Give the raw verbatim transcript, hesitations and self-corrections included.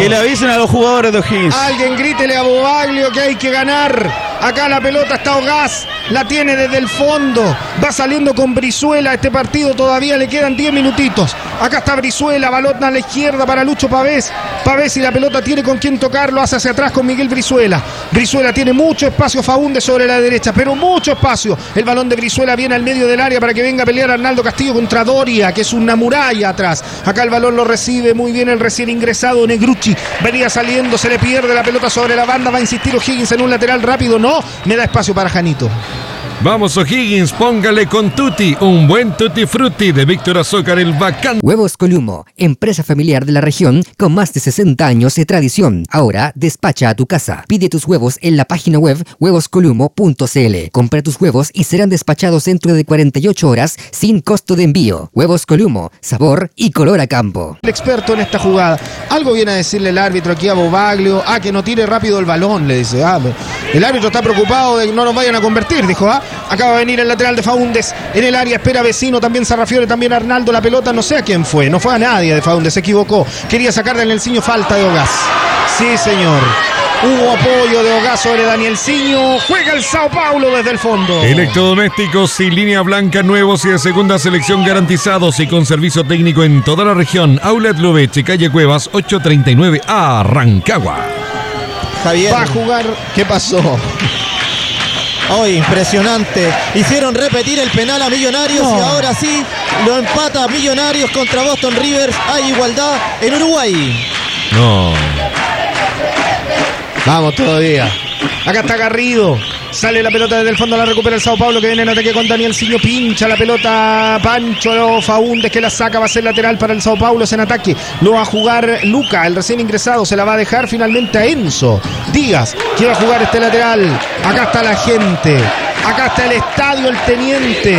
Que le avisen a los jugadores de O'Higgins. Alguien grítele a Bobaglio que hay que ganar. Acá la pelota está Ogaz, la tiene desde el fondo, va saliendo con Brizuela, este partido todavía le quedan diez minutitos. Acá está Brizuela, balón a la izquierda para Lucho Pavés. Pavés y la pelota tiene con quién tocarlo, hace hacia atrás con Miguel Brizuela. Brizuela tiene mucho espacio, Faúndez sobre la derecha, pero mucho espacio. El balón de Brizuela viene al medio del área para que venga a pelear Arnaldo Castillo contra Doria, que es una muralla atrás. Acá el balón lo recibe muy bien el recién ingresado Negrucci. Venía saliendo, se le pierde la pelota sobre la banda, va a insistir O'Higgins en un lateral rápido, no, me da espacio para Janito. Vamos O'Higgins, póngale con Tutti, un buen Tutti Frutti de Víctor Azócar el Bacán. Huevos Columo, empresa familiar de la región con más de sesenta años de tradición. Ahora despacha a tu casa. Pide tus huevos en la página web huevos columo punto c l. Compra tus huevos y serán despachados dentro de cuarenta y ocho horas sin costo de envío. Huevos Columo, sabor y color a campo. El experto en esta jugada. Algo viene a decirle el árbitro aquí a Bobaglio. Ah, que no tire rápido el balón, le dice. Ah, el árbitro está preocupado de que no nos vayan a convertir, dijo. Ah, acaba de venir el lateral de Faúndez en el área, espera Vecino, también Sarrafiore, también Arnaldo, la pelota, no sé a quién fue, no fue a nadie de Faúndez, se equivocó, quería sacar del Elciño, falta de Ogaz. Sí, señor. Hubo apoyo de Ogaz sobre Danielsinho. Juega el Sao Paulo desde el fondo. Electrodomésticos y línea blanca nuevos y de segunda selección garantizados y con servicio técnico en toda la región. Outlet Loveche, calle Cuevas, ochocientos treinta y nueve a Rancagua. Javier, va a jugar. ¿Qué pasó? Oh, impresionante. Hicieron repetir el penal a Millonarios no. y ahora sí lo empata Millonarios contra Boston Rivers. Hay igualdad en Uruguay. No. Vamos todavía. Acá está Garrido. Sale la pelota desde el fondo, la recupera el Sao Paulo que viene en ataque con Danielsinho. Pincha la pelota Pancho Faúndez que la saca, va a ser lateral para el Sao Paulo, es en ataque. Lo va a jugar Luca, el recién ingresado, se la va a dejar finalmente a Enzo Díaz, que va a jugar este lateral. Acá está la gente, acá está el estadio, el Teniente.